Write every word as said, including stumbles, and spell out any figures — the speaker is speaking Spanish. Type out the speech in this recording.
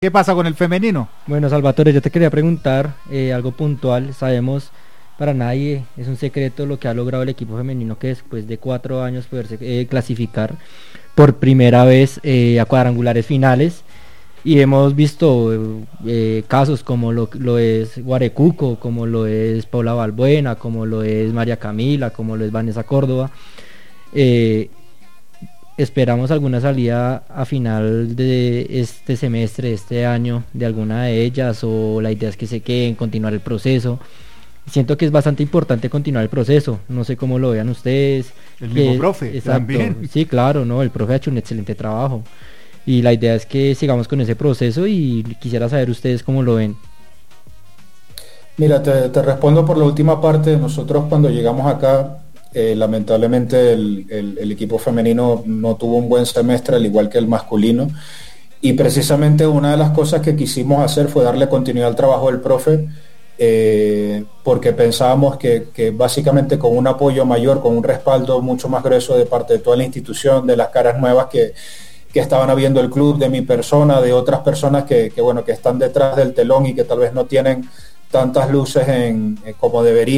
¿Qué pasa con el femenino? Bueno, Salvatore, yo te quería preguntar eh, algo puntual. Sabemos, para nadie es un secreto lo que ha logrado el equipo femenino, que después de cuatro años poderse eh, clasificar por primera vez eh, a cuadrangulares finales. Y hemos visto eh, casos como lo, lo es Guarecuco, como lo es Paula Balbuena, como lo es María Camila, como lo es Vanessa Córdoba. Eh, Esperamos alguna salida a final de este semestre, este año, de alguna de ellas, o la idea es que se queden, continuar el proceso. Siento que es bastante importante continuar el proceso, no sé cómo lo vean ustedes. El que, mismo profe, exacto, también. Sí, claro, no, el profe ha hecho un excelente trabajo y la idea es que sigamos con ese proceso y quisiera saber ustedes cómo lo ven. Mira, te, te respondo por la última parte. Nosotros cuando llegamos acá, eh, lamentablemente el, el, el equipo femenino no tuvo un buen semestre, al igual que el masculino, y precisamente una de las cosas que quisimos hacer fue darle continuidad al trabajo del profe, eh, porque pensábamos que, que básicamente con un apoyo mayor, con un respaldo mucho más grueso de parte de toda la institución, de las caras nuevas que, que estaban habiendo el club, de mi persona, de otras personas que, que, bueno, que están detrás del telón y que tal vez no tienen tantas luces en, eh, como deberían,